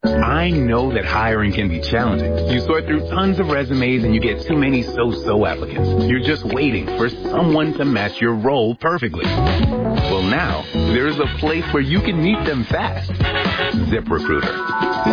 I know that hiring can be challenging. You sort through tons of resumes and you get too many so-so applicants. You're just waiting for someone to match your role perfectly. Well, now, there is a place where you can meet them fast. ZipRecruiter.